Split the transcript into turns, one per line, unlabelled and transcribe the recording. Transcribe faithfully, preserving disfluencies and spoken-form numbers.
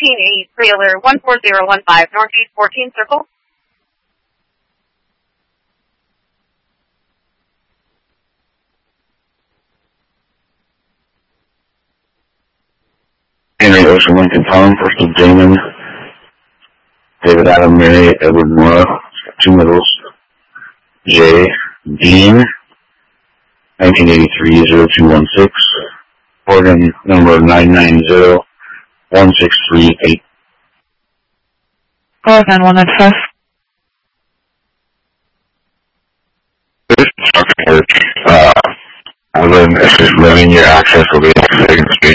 fourteen eight, trailer one four zero one five, Northeast fourteen Circle.
Henry Ocean Lincoln Tom, first of Damon, David Adam Mary, Edward Nora, two middles, J. Dean, nineteen eighty-three oh two one six, Oregon number nine nine zero one six three eight.
Oregon one nine five.
This is Chuck Church. Uh, I live in Essex, living your access will be on Second Street.